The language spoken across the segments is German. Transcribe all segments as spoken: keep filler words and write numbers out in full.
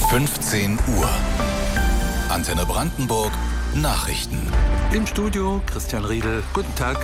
fünfzehn Uhr. Antenne Brandenburg Nachrichten. Im Studio Christian Riedel. Guten Tag.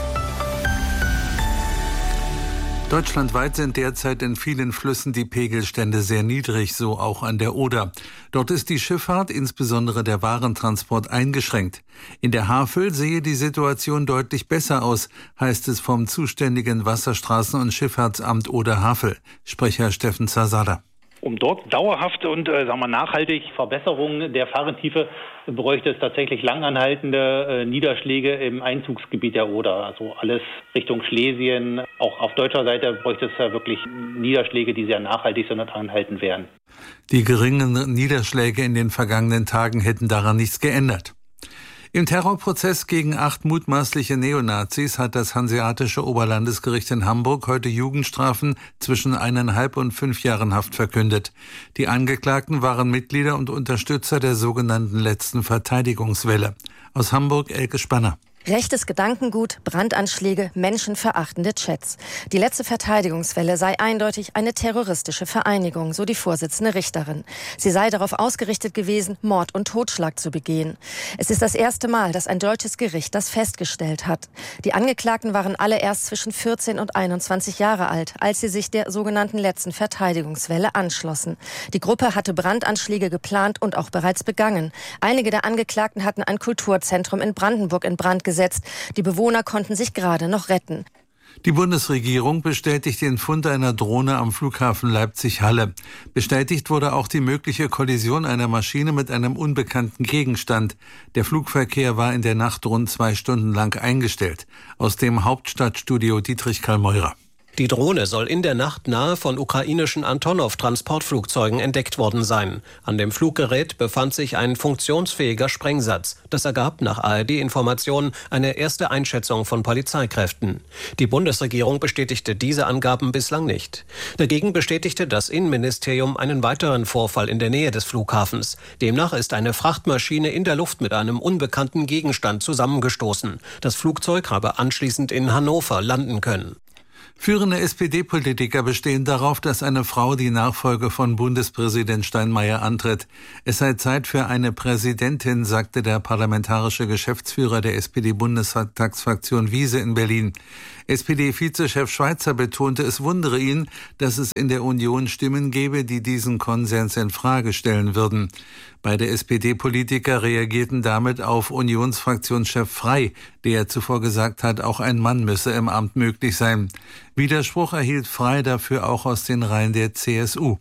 Deutschlandweit sind derzeit in vielen Flüssen die Pegelstände sehr niedrig, so auch an der Oder. Dort ist die Schifffahrt, insbesondere der Warentransport, eingeschränkt. In der Havel sehe die Situation deutlich besser aus, heißt es vom zuständigen Wasserstraßen- und Schifffahrtsamt Oder-Havel. Sprecher Steffen Zasada. Um dort dauerhafte und äh, sagen wir, nachhaltig Verbesserungen der Fahrentiefe bräuchte es tatsächlich langanhaltende äh, Niederschläge im Einzugsgebiet der Oder. Also alles Richtung Schlesien. Auch auf deutscher Seite bräuchte es ja wirklich Niederschläge, die sehr nachhaltig sind und anhaltend wären. Die geringen Niederschläge in den vergangenen Tagen hätten daran nichts geändert. Im Terrorprozess gegen acht mutmaßliche Neonazis hat das Hanseatische Oberlandesgericht in Hamburg heute Jugendstrafen zwischen eineinhalb und fünf Jahren Haft verkündet. Die Angeklagten waren Mitglieder und Unterstützer der sogenannten letzten Verteidigungswelle. Aus Hamburg Elke Spanner. Rechtes Gedankengut, Brandanschläge, menschenverachtende Chats. Die letzte Verteidigungswelle sei eindeutig eine terroristische Vereinigung, so die Vorsitzende Richterin. Sie sei darauf ausgerichtet gewesen, Mord und Totschlag zu begehen. Es ist das erste Mal, dass ein deutsches Gericht das festgestellt hat. Die Angeklagten waren alle erst zwischen vierzehn und einundzwanzig Jahre alt, als sie sich der sogenannten letzten Verteidigungswelle anschlossen. Die Gruppe hatte Brandanschläge geplant und auch bereits begangen. Einige der Angeklagten hatten ein Kulturzentrum in Brandenburg in Brand gesetzt. Die Bewohner konnten sich gerade noch retten. Die Bundesregierung bestätigt den Fund einer Drohne am Flughafen Leipzig-Halle. Bestätigt wurde auch die mögliche Kollision einer Maschine mit einem unbekannten Gegenstand. Der Flugverkehr war in der Nacht rund zwei Stunden lang eingestellt. Aus dem Hauptstadtstudio Dietrich Karl-Meurer. Die Drohne soll in der Nacht nahe von ukrainischen Antonov-Transportflugzeugen entdeckt worden sein. An dem Fluggerät befand sich ein funktionsfähiger Sprengsatz. Das ergab nach A R D-Informationen eine erste Einschätzung von Polizeikräften. Die Bundesregierung bestätigte diese Angaben bislang nicht. Dagegen bestätigte das Innenministerium einen weiteren Vorfall in der Nähe des Flughafens. Demnach ist eine Frachtmaschine in der Luft mit einem unbekannten Gegenstand zusammengestoßen. Das Flugzeug habe anschließend in Hannover landen können. Führende S P D-Politiker bestehen darauf, dass eine Frau die Nachfolge von Bundespräsident Steinmeier antritt. Es sei Zeit für eine Präsidentin, sagte der parlamentarische Geschäftsführer der S P D-Bundestagsfraktion Wiese in Berlin. S P D-Vizechef Schweizer betonte, es wundere ihn, dass es in der Union Stimmen gebe, die diesen Konsens in Frage stellen würden. Beide S P D-Politiker reagierten damit auf Unionsfraktionschef Frey, der zuvor gesagt hat, auch ein Mann müsse im Amt möglich sein. Widerspruch erhielt Frey dafür auch aus den Reihen der C S U.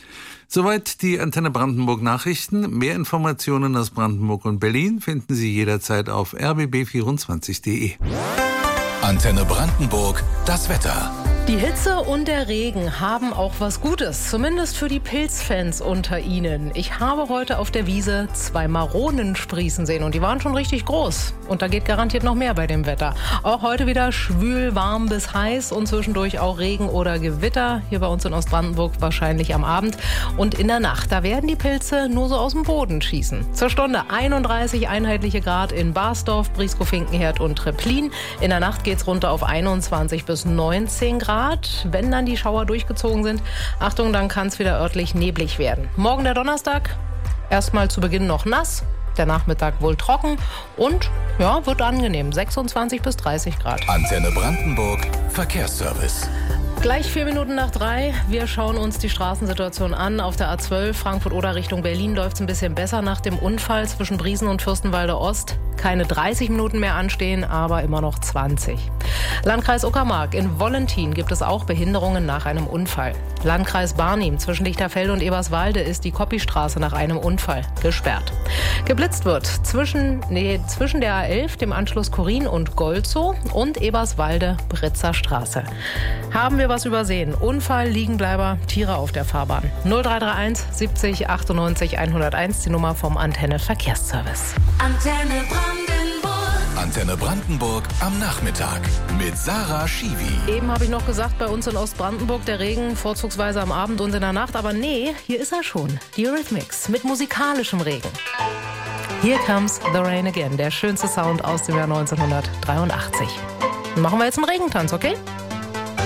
Soweit die Antenne Brandenburg Nachrichten. Mehr Informationen aus Brandenburg und Berlin finden Sie jederzeit auf r b b vierundzwanzig punkt d e. Antenne Brandenburg, das Wetter. Die Hitze und der Regen haben auch was Gutes, zumindest für die Pilzfans unter Ihnen. Ich habe heute auf der Wiese zwei Maronen sprießen sehen und die waren schon richtig groß. Und da geht garantiert noch mehr bei dem Wetter. Auch heute wieder schwül, warm bis heiß und zwischendurch auch Regen oder Gewitter. Hier bei uns in Ostbrandenburg wahrscheinlich am Abend. Und in der Nacht, da werden die Pilze nur so aus dem Boden schießen. Zur Stunde einunddreißig einheitliche Grad in Barsdorf, Brieskow-Finkenherd und Treplin. In der Nacht geht's runter auf einundzwanzig bis neunzehn Grad. Wenn dann die Schauer durchgezogen sind, Achtung, dann kann es wieder örtlich neblig werden. Morgen der Donnerstag, erstmal zu Beginn noch nass, der Nachmittag wohl trocken und ja, wird angenehm, sechsundzwanzig bis dreißig Grad. Antenne Brandenburg, Verkehrsservice. Gleich vier Minuten nach drei. Wir schauen uns die Straßensituation an. Auf der A zwölf Frankfurt-Oder Richtung Berlin läuft es ein bisschen besser nach dem Unfall zwischen Briesen und Fürstenwalde Ost. Keine dreißig Minuten mehr anstehen, aber immer noch zwanzig. Landkreis Uckermark in Wollentin gibt es auch Behinderungen nach einem Unfall. Landkreis Barnim zwischen Lichterfelde und Eberswalde ist die Koppistraße nach einem Unfall gesperrt. Geblitzt wird zwischen, nee, zwischen der A elf, dem Anschluss Korin und Golzow und Eberswalde-Britzer Straße. Haben wir was übersehen? Unfall, Liegenbleiber, Tiere auf der Fahrbahn. null drei drei eins siebzig achtundneunzig hunderteins, die Nummer vom Antenne Verkehrsservice. Antenne Brandenburg. Antenne Brandenburg am Nachmittag mit Sarah Schiwi. Eben habe ich noch gesagt, bei uns in Ostbrandenburg der Regen vorzugsweise am Abend und in der Nacht. Aber nee, hier ist er schon. Die Eurythmics mit musikalischem Regen. Here comes the rain again, der schönste Sound aus dem Jahr neunzehnhundertdreiundachtzig. Machen wir jetzt einen Regentanz, okay?